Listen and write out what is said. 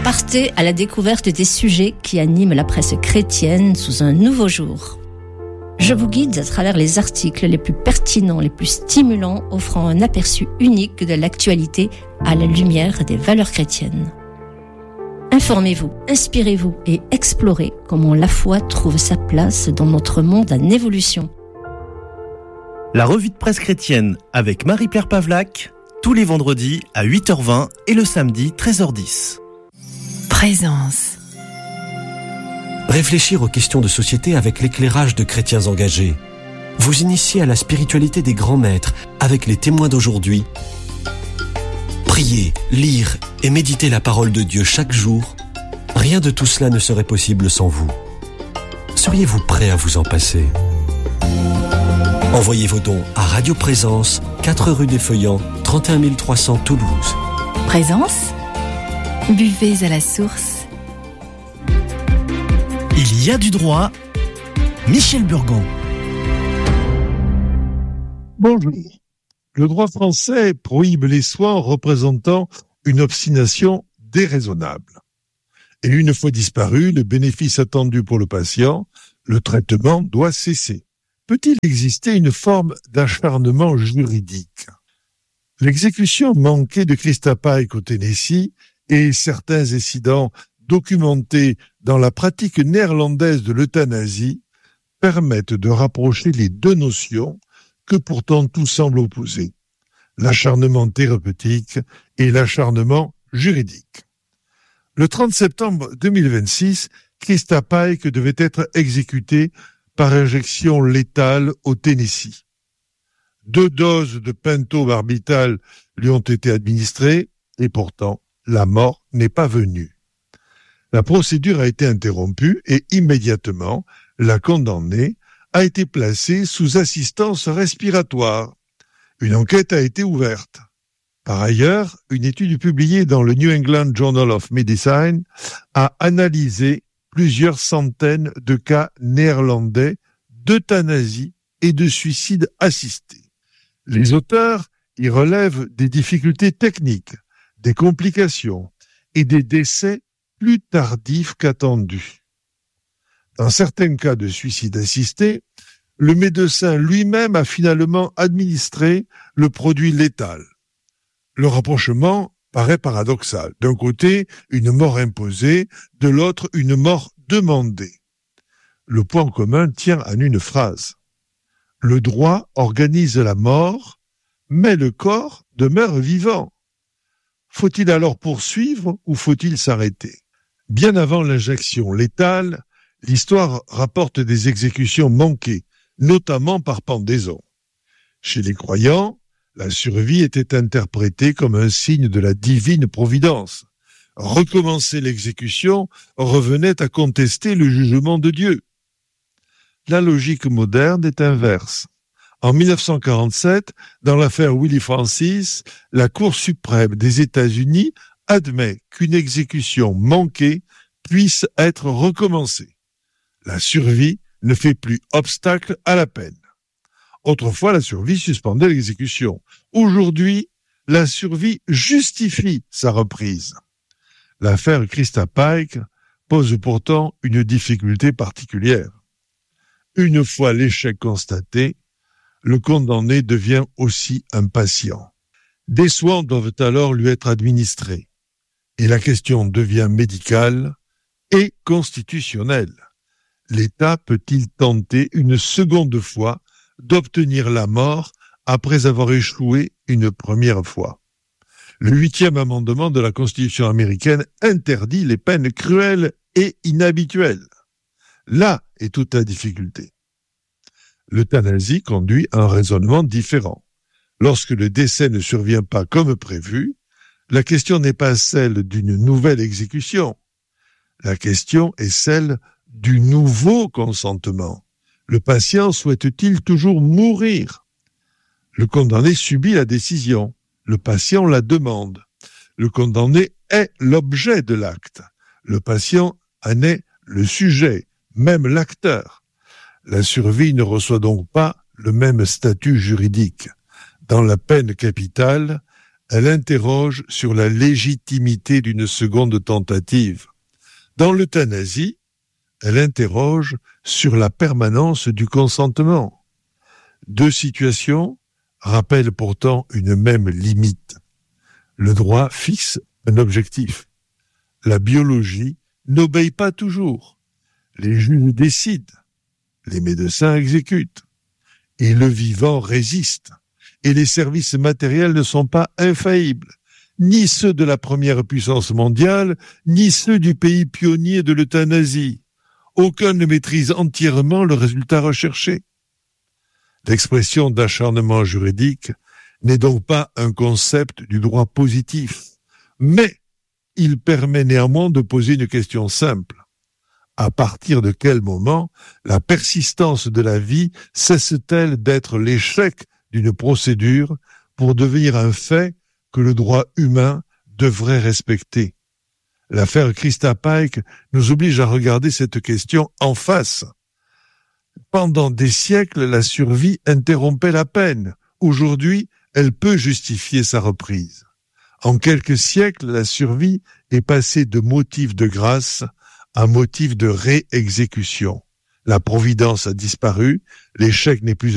Partez à la découverte des sujets qui animent la presse chrétienne sous un nouveau jour. Je vous guide à travers les articles les plus pertinents, les plus stimulants, offrant un aperçu unique de l'actualité à la lumière des valeurs chrétiennes. Informez-vous, inspirez-vous et explorez comment la foi trouve sa place dans notre monde en évolution. La revue de presse chrétienne avec Marie-Pierre Pavlac, tous les vendredis à 8h20 et le samedi 13h10. Présence. Réfléchir aux questions de société avec l'éclairage de chrétiens engagés. Vous initier à la spiritualité des grands maîtres avec les témoins d'aujourd'hui. Prier, lire et méditer la parole de Dieu chaque jour. Rien de tout cela ne serait possible sans vous. Seriez-vous prêt à vous en passer ? Envoyez vos dons à Radio Présence, 4 rue des Feuillants, 31 300 Toulouse. Présence. Buvez à la source. Il y a du droit. Michel Burgon. Bonjour. Le droit français prohibe les soins représentant une obstination déraisonnable. Et une fois disparu le bénéfice attendu pour le patient, le traitement doit cesser. Peut-il exister une forme d'acharnement juridique ? L'exécution manquée de Christa Pike au Tennessee et certains incidents documentés dans la pratique néerlandaise de l'euthanasie permettent de rapprocher les deux notions que pourtant tout semble opposer, l'acharnement thérapeutique et l'acharnement juridique. Le 30 septembre 2026, Christa Pike devait être exécutée par injection létale au Tennessee. 2 doses de pentobarbital lui ont été administrées et pourtant la mort n'est pas venue. La procédure a été interrompue et immédiatement, la condamnée a été placée sous assistance respiratoire. Une enquête a été ouverte. Par ailleurs, une étude publiée dans le New England Journal of Medicine a analysé plusieurs centaines de cas néerlandais d'euthanasie et de suicide assisté. Les auteurs y relèvent des difficultés techniques, des complications et des décès plus tardifs qu'attendus. Dans certains cas de suicide assisté, le médecin lui-même a finalement administré le produit létal. Le rapprochement paraît paradoxal. D'un côté, une mort imposée, de l'autre, une mort demandée. Le point commun tient en une phrase. Le droit organise la mort, mais le corps demeure vivant. Faut-il alors poursuivre ou faut-il s'arrêter ? Bien avant l'injection létale, l'histoire rapporte des exécutions manquées, notamment par pendaison. Chez les croyants, la survie était interprétée comme un signe de la divine providence. Recommencer l'exécution revenait à contester le jugement de Dieu. La logique moderne est inverse. En 1947, dans l'affaire Willie Francis, la Cour suprême des États-Unis admet qu'une exécution manquée puisse être recommencée. La survie ne fait plus obstacle à la peine. Autrefois, la survie suspendait l'exécution. Aujourd'hui, la survie justifie sa reprise. L'affaire Christa Pike pose pourtant une difficulté particulière. Une fois l'échec constaté, le condamné devient aussi un patient. Des soins doivent alors lui être administrés. Et la question devient médicale et constitutionnelle. L'État peut-il tenter une seconde fois d'obtenir la mort après avoir échoué une première fois ? Le 8e amendement de la Constitution américaine interdit les peines cruelles et inhabituelles. Là est toute la difficulté. L'euthanasie conduit à un raisonnement différent. Lorsque le décès ne survient pas comme prévu, la question n'est pas celle d'une nouvelle exécution. La question est celle du nouveau consentement. Le patient souhaite-t-il toujours mourir ? Le condamné subit la décision. Le patient la demande. Le condamné est l'objet de l'acte. Le patient en est le sujet, même l'acteur. La survie ne reçoit donc pas le même statut juridique. Dans la peine capitale, elle interroge sur la légitimité d'une seconde tentative. Dans l'euthanasie, elle interroge sur la permanence du consentement. Deux situations rappellent pourtant une même limite. Le droit fixe un objectif. La biologie n'obéit pas toujours. Les juges décident. Les médecins exécutent. Et le vivant résiste. Et les services matériels ne sont pas infaillibles. Ni ceux de la première puissance mondiale, ni ceux du pays pionnier de l'euthanasie. Aucun ne maîtrise entièrement le résultat recherché. L'expression d'acharnement juridique n'est donc pas un concept du droit positif, mais il permet néanmoins de poser une question simple. À partir de quel moment la persistance de la vie cesse-t-elle d'être l'échec d'une procédure pour devenir un fait que le droit humain devrait respecter? L'affaire Christa Pike nous oblige à regarder cette question en face. Pendant des siècles, la survie interrompait la peine. Aujourd'hui, elle peut justifier sa reprise. En quelques siècles, la survie est passée de motif de grâce à motif de réexécution. La providence a disparu, l'échec n'est plus